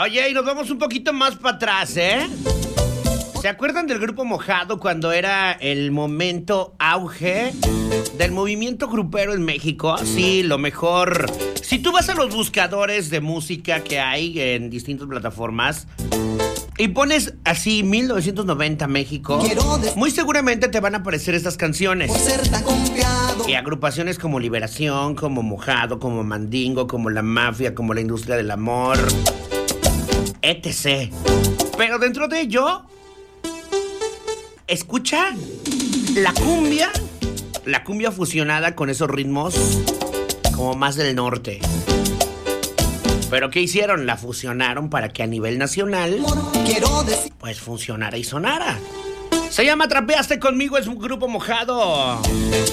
Oye, y nos vamos un poquito más para atrás, ¿eh? ¿Se acuerdan del Grupo Mojado cuando era el momento auge del movimiento grupero en México? Sí, lo mejor. Si tú vas a los buscadores de música que hay en distintas plataformas y pones así 1990 México, muy seguramente te van a aparecer estas canciones. Y agrupaciones como Liberación, como Mojado, como Mandingo, como La Mafia, como La Industria del Amor, etc. Pero dentro de ello, escucha la cumbia fusionada con esos ritmos como más del norte. Pero ¿qué hicieron? La fusionaron para que a nivel nacional pues funcionara y sonara. Se llama Trapeaste Conmigo, es un Grupo Mojado.